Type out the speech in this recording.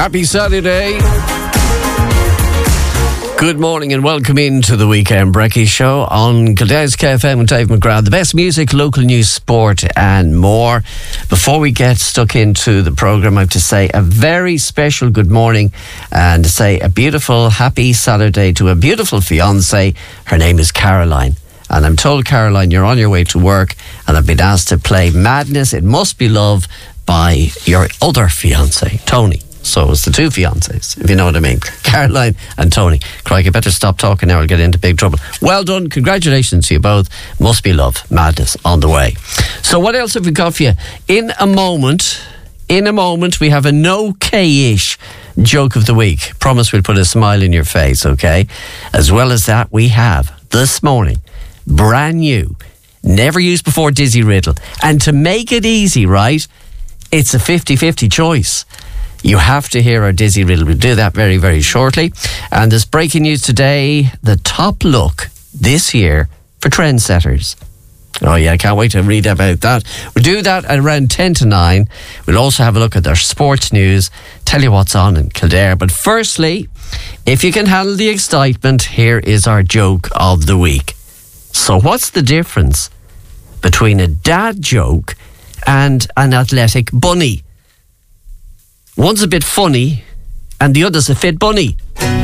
Happy Saturday. Good morning and welcome into the Weekend Brekkie Show on Kildare's KFM with Dave McGrath. The best music, local news, sport and more. Before we get stuck into the programme, I have to say a very special good morning and say a beautiful happy Saturday to a beautiful fiancée. Her name is Caroline. And I'm told, Caroline, you're on your way to work and I've been asked to play Madness, It Must Be Love by your other fiancé, Tony. So it's the two fiancés, if you know what I mean. Caroline and Tony. Crikey, better stop talking now, I'll get into big trouble. Well done, congratulations to you both. Must Be Love, Madness on the way. So what else have we got for you? In a moment, we have a no-K-ish joke of the week. Promise we'll put a smile in your face, okay? As well as that, we have, this morning, brand new, never used before Dizzy Riddle. And to make it easy, right, it's a 50-50 choice. You have to hear our Dizzy Riddle. We'll do that very, very shortly. And there's breaking news today, the top look this year for trendsetters. Oh yeah, I can't wait to read about that. We'll do that at around 10 to 9. We'll also have a look at their sports news, tell you what's on in Kildare. But firstly, if you can handle the excitement, here is our joke of the week. So what's the difference between a dad joke and an athletic bunny? One's a bit funny and the other's a fit bunny.